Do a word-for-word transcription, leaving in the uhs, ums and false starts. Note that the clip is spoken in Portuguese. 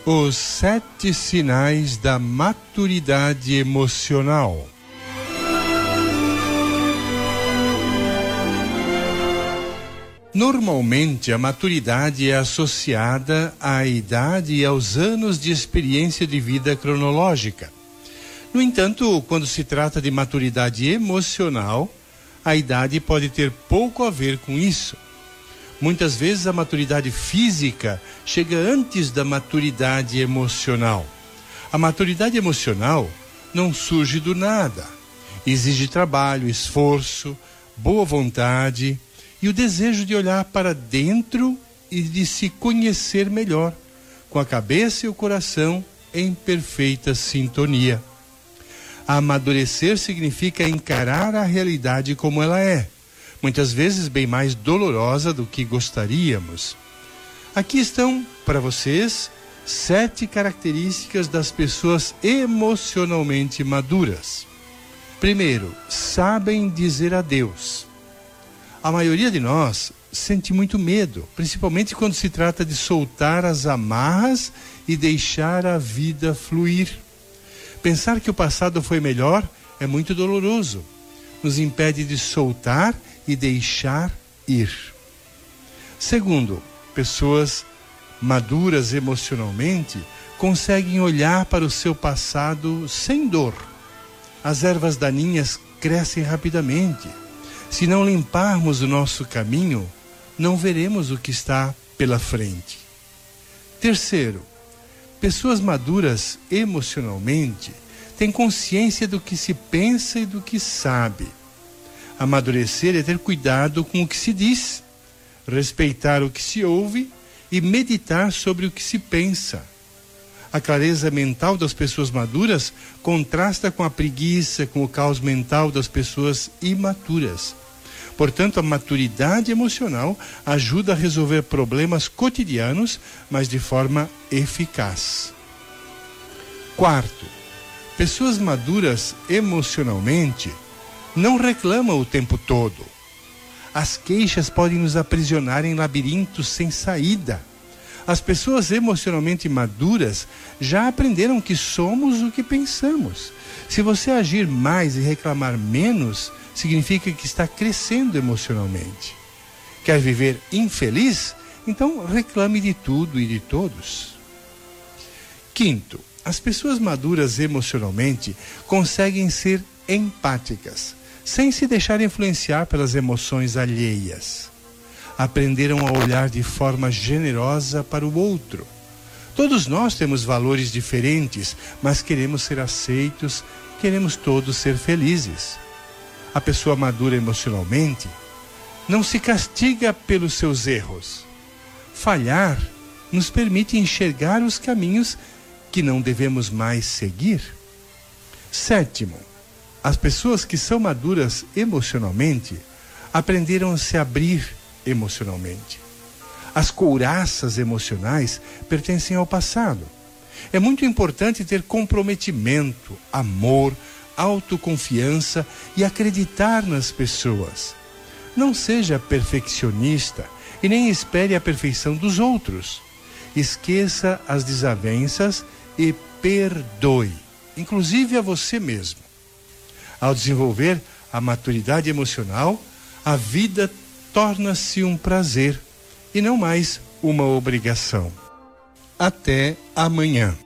Os sete sinais da maturidade emocional. Normalmente, a maturidade é associada à idade e aos anos de experiência de vida cronológica. No entanto, quando se trata de maturidade emocional, a idade pode ter pouco a ver com isso. Muitas vezes a maturidade física chega antes da maturidade emocional. A maturidade emocional não surge do nada. Exige trabalho, esforço, boa vontade e o desejo de olhar para dentro e de se conhecer melhor, com a cabeça e o coração em perfeita sintonia. Amadurecer significa encarar a realidade como ela é, muitas vezes bem mais dolorosa do que gostaríamos. Aqui estão, para vocês, sete características das pessoas emocionalmente maduras. Primeiro, sabem dizer adeus. A maioria de nós sente muito medo, principalmente quando se trata de soltar as amarras e deixar a vida fluir. Pensar que o passado foi melhor é muito doloroso. Nos impede de soltar e deixar ir. Segundo, pessoas maduras emocionalmente conseguem olhar para o seu passado sem dor. As ervas daninhas crescem rapidamente. Se não limparmos o nosso caminho, não veremos o que está pela frente. Terceiro, pessoas maduras emocionalmente têm consciência do que se pensa e do que sabe. Amadurecer é ter cuidado com o que se diz, respeitar o que se ouve e meditar sobre o que se pensa. A clareza mental das pessoas maduras contrasta com a preguiça, com o caos mental das pessoas imaturas. Portanto, a maturidade emocional ajuda a resolver problemas cotidianos, mas de forma eficaz. Quarto, pessoas maduras emocionalmente não reclamam o tempo todo. As queixas podem nos aprisionar em labirintos sem saída. As pessoas emocionalmente maduras já aprenderam que somos o que pensamos. Se você agir mais e reclamar menos, significa que está crescendo emocionalmente. Quer viver infeliz? Então reclame de tudo e de todos. Quinto, as pessoas maduras emocionalmente conseguem ser empáticas, sem se deixar influenciar pelas emoções alheias. Aprenderam a olhar de forma generosa para o outro. Todos nós temos valores diferentes, mas queremos ser aceitos, queremos todos ser felizes. A pessoa madura emocionalmente não se castiga pelos seus erros. Falhar nos permite enxergar os caminhos que não devemos mais seguir. Sétimo, as pessoas que são maduras emocionalmente aprenderam a se abrir emocionalmente. As couraças emocionais pertencem ao passado. É muito importante ter comprometimento, amor, autoconfiança e acreditar nas pessoas. Não seja perfeccionista e nem espere a perfeição dos outros. Esqueça as desavenças e perdoe, inclusive a você mesmo. Ao desenvolver a maturidade emocional, a vida torna-se um prazer e não mais uma obrigação. Até amanhã.